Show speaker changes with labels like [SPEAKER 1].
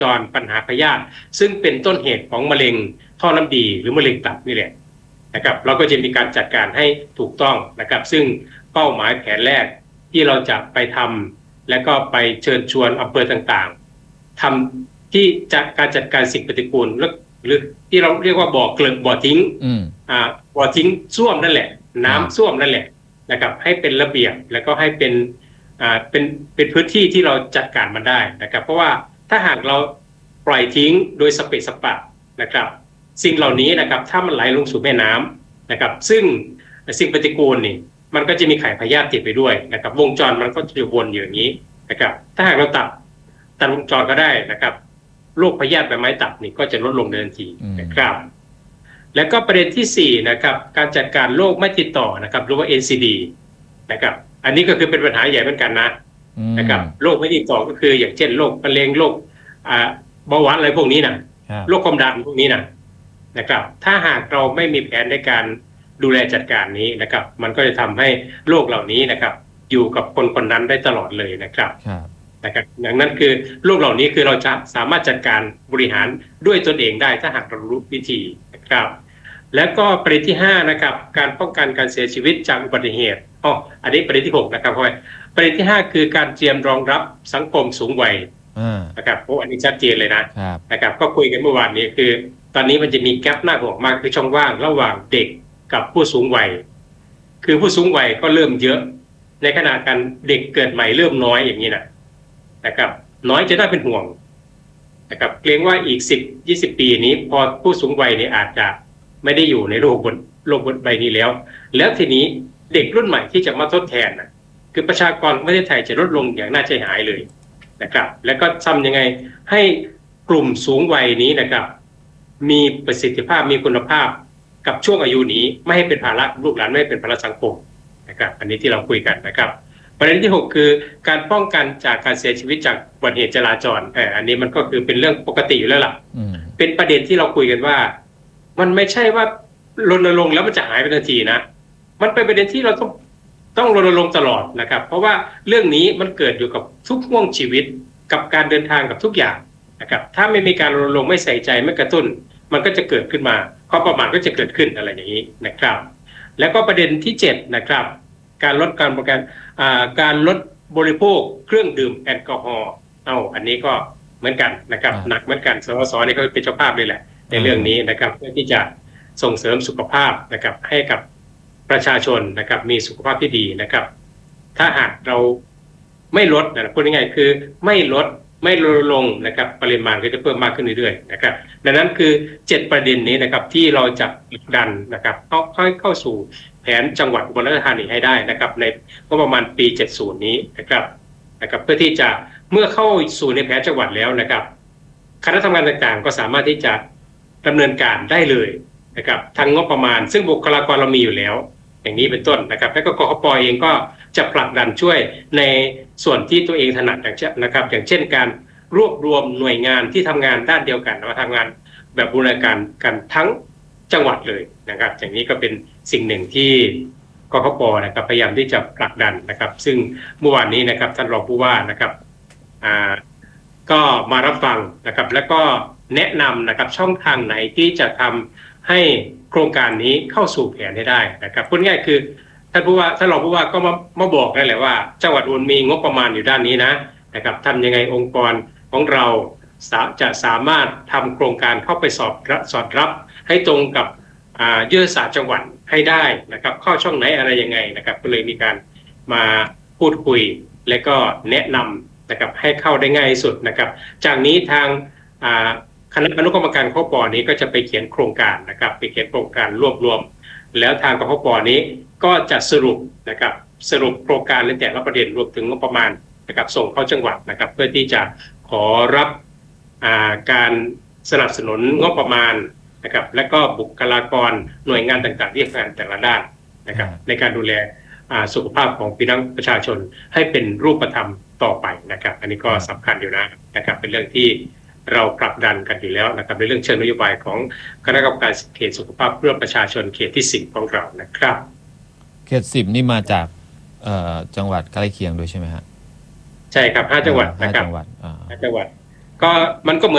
[SPEAKER 1] จรปัญหาพยาธิซึ่งเป็นต้นเหตุของมะเร็งท่อน้ำดีหรือมะเร็งตับนี่แหละนะครับเราก็จะมีการจัดการให้ถูกต้องนะครับซึ่งเป้าหมายแผนแรกที่เราจะไปทำและก็ไปเชิญชวนอำเภอต่างๆทำที่การจัดการสิ่งปฏิกูลหรือที่เราเรียกว่าบ่อเกลอะบ่อทิ้งบ่อทิ้งส้วมนั่นแหละน้ำส้วมนั่นแหละนะครับให้เป็นระเบียบแล้วก็ให้เป็นพื้นที่ที่เราจัดการมันได้นะครับเพราะว่าถ้าหากเราปล่อยทิ้งโดยสเปะสปะนะครับสิ่งเหล่านี้นะครับถ้ามันไหลลงสู่แม่น้ำนะครับซึ่งสิ่งปฏิกูลนี่มันก็จะมีไข่พยาธิติดไปด้วยนะครับวงจรมันก็จะวนอยู่อย่างนี้นะครับถ้าหากเราตัดวงจรก็ได้นะครับโรคพยาธิใบไม้ตับนี่ก็จะลดลงทันทีนะครับแล้วก็ประเด็นที่4นะครับการจัดการโรคไม่ติดต่อนะครับหรือว่า NCD นะครับอันนี้ก็คือเป็นปัญหาใหญ่เหมือนกันนะครับโรคไม่ติดต่อก็คืออย่างเช่นโรคมะเร็งโรคเบาหวานอะไรพวกนี้นะโรคความดันพวกนี้นะครับถ้าหากเราไม่มีแผนในการดูแลจัดการนี้นะครับมันก็จะทำให้โรคเหล่านี้นะครับอยู่กับคนนั้นได้ตลอดเลยนะครับดังนั้นคือโรคเหล่านี้คือเราจะสามารถจัดการบริหารด้วยตนเองได้ถ้าหากเรารู้วิธีนะครับแล้วก็ประเด็นที่5นะครับการป้องกันการเสียชีวิตจากอุบัติเหตุอันนี้ประเด็นที่6นะครับประเด็นที่5คือการเตรียมรองรับสังคมสูงวัยนะครับอันนี้ชัดเจนเลยนะครับก็คุยกันเมื่อวานนี้คือตอนนี้มันจะมีแกลบหน้าห่วงมากคือช่องว่างระหว่างเด็กกับผู้สูงวัยคือผู้สูงวัยก็เริ่มเยอะในขณะกันเด็กเกิดใหม่เริ่มน้อยอย่างนี้นะครับน้อยจะได้เป็นห่วงนะครับเกรงว่าอีก10-20 ปีนี้พอผู้สูงวัยนี่อาจจะไม่ได้อยู่ในโลกบนใบนี้แล้วทีนี้เด็กรุ่นใหม่ที่จะมาทดแทนคือประชากรประเทศไทยจะลดลงอย่างน่าใจหายเลยนะครับแล้วก็ทำยังไงให้กลุ่มสูงวัยนี้นะครับมีประสิทธิภาพมีคุณภาพกับช่วงอายุนี้ไม่ให้เป็นภาระลูกหลานไม่ให้เป็นภาระสังคมนะครับอันนี้ที่เราคุยกันนะครับประเด็นที่6คือการป้องกันจากการเสียชีวิตจากอุบัติเหตุจราจรอันนี้มันก็คือเป็นเรื่องปกติอยู่แล้วล่ะเป็นประเด็นที่เราคุยกันว่ามันไม่ใช่ว่ารณรงค์แล้วมันจะหายไปทันทีนะมันเป็นประเด็นที่เราต้องรณรงค์ตลอดนะครับเพราะว่าเรื่องนี้มันเกิดอยู่กับทุกห่วงชีวิตกับการเดินทางกับทุกอย่างนะครับถ้าไม่มีการรณรงค์ไม่ใส่ใจไม่กระตุ้นมันก็จะเกิดขึ้นมาความประมาทก็จะเกิดขึ้นอะไรอย่างนี้นะครับแล้วก็ประเด็นที่7นะครับการลดการลดบริโภคเครื่องดื่มแอลกอฮอล์อันนี้ก็เหมือนกันนะครับหนักเหมือนกันสสนี่ก็เป็นเจ้าภาพเลยแหละในเรื่องนี้นะครับเพื่อที่จะส่งเสริมสุขภาพนะครับให้กับประชาชนนะครับมีสุขภาพที่ดีนะครับถ้าหากเราไม่ลดพูดง่ายๆคือไม่ลดลงนะครับปริมาณก็จะเพิ่มมากขึ้นเรื่อยๆนะครับดังนั้นคือ7ประเด็นนี้นะครับที่เราจะผลักดันนะครับเข้าสู่แผนจังหวัดอุบลราชธานีให้ได้นะครับในงบประมาณปี70นี้นะครับเพื่อที่จะเมื่อเข้าสู่ในแผนจังหวัดแล้วนะครับคณะทำงานต่างๆก็สามารถที่จะดำเนินการได้เลยนะครับทางงบประมาณซึ่งบุคลากรเรามีอยู่แล้วอย่างนี้เป็นต้นนะครับแล้วก็กขป.เองก็จะผลักดันช่วยในส่วนที่ตัวเองถนัดนะครับอย่างเช่นการรวบรวมหน่วยงานที่ทำงานด้านเดียวกันมาทำงานแบบบูรณาการกันทั้งจังหวัดเลยนะครับอย่างนี้ก็เป็นสิ่งหนึ่งที่กขป.นะครับพยายามที่จะผลักดันนะครับซึ่งเมื่อวานนี้นะครับท่านรองผู้ว่านะครับก็มารับฟังนะครับแล้วก็แนะนำนะครับช่องทางไหนที่จะทำให้โครงการนี้เข้าสู่แผนให้ได้นะครับพูดง่ายคือท่านรองผู้ว่าก็มาบอกได้แหละว่าจังหวัดอุบลมีงบประมาณอยู่ด้านนี้นะครับทำยังไงองค์กรของเราจะสามารถทำโครงการเข้าไปสอดรับให้ตรงกับยุทธศาสตร์จังหวัดให้ได้นะครับเข้าช่องไหนอะไรยังไงนะครับก็เลยมีการมาพูดคุยและก็แนะนำนะครับให้เข้าได้ง่ายที่สุดนะครับจากนี้ทางคณะอนุกรรมการกขป.นี้ก็จะไปเขียนโครงการนะครับไปเขียนโครงการรวบรวมแล้วทางกขป.นี้ก็จะสรุปโครงการในแต่ละประเด็นรวมถึงงบประมาณนะครับส่งเข้าจังหวัดนะครับเพื่อที่จะขอรับการสนับสนุนงบประมาณนะครับและก็บุคลากรหน่วยงานต่างๆที่ทำงานแต่ละด้านนะครับในการดูแลสุขภาพของพี่น้องประชาชนให้เป็นรูปธรรมต่อไปนะครับอันนี้ก็สำคัญอยู่นะครับเป็นเรื่องที่เราผลักดันกันอยู่แล้วนะครับในเรื่องเชิงนโยบายของคณะกรรมการเขตสุขภาพเพื่อประชาชนเขตที่10ของเรานะครับ
[SPEAKER 2] เขต10นี่มาจากจังหวัดใกล้เคียงด้วยใช่ไหมฮะ
[SPEAKER 1] ใช่ครับ5 จังหวัดนะครับ5 จังหวัดก็มันก็เหมือน